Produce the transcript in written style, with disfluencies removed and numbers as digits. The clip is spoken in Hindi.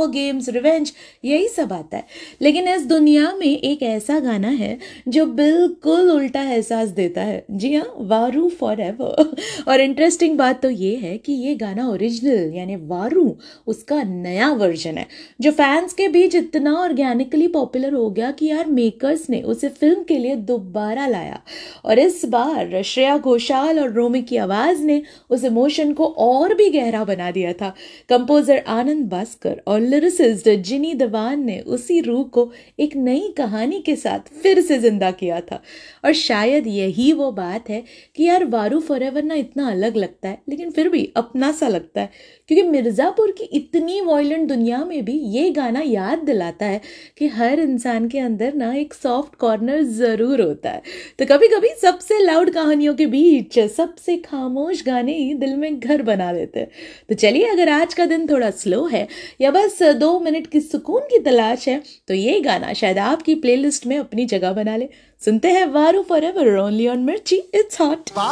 वॉर गेम्स, रिवेंज, यही सब आता है। लेकिन इस दुनिया में एक ऐसा गाना है जो बिल्कुल उल्टा एहसास देता है। जी हाँ, वारू फॉरएवर। और इंटरेस्टिंग बात तो ये है कि ये गाना ओरिजिनल यानी वारू उसका नया वर्जन है जो फैंस के बीच इतना ऑर्गेनिकली पॉपुलर हो गया कि यार मेकर्स ने उसे फिल्म के लिए दोबारा लाया। और इस बार श्रेया घोषाल और रोमी की आवाज ने उस इमोशन को और भी गहरा बना दिया था। कंपोजर आनंद भास्कर और लिरिसिस्ट जिनी दवान ने उसी रूह को एक नई कहानी के साथ फिर से जिंदा किया था। और शायद यही वो बात है कि यार वारू फॉरएवर ना इतना अलग लगता है लेकिन फिर भी अपना सा लगता है, क्योंकि मिर्जापुर की इतनी वॉयलेंट दुनिया में भी ये गाना याद दिलाता है कि हर इंसान के अंदर ना एक सॉफ्ट कॉर्नर जरूर होता है। तो कभी कभी सबसे लाउड कहानियों के बीच सबसे खामोश गाने ही दिल में घर बना देते हैं। तो चलिए, अगर आज का दिन थोड़ा स्लो है या बस 2 मिनट की सुकून की तलाश है तो ये गाना शायद आपकी प्लेलिस्ट में अपनी जगह बना ले। सुनते हैं वारू फॉरएवर ओनली ऑन मिर्ची, इट्स हॉट।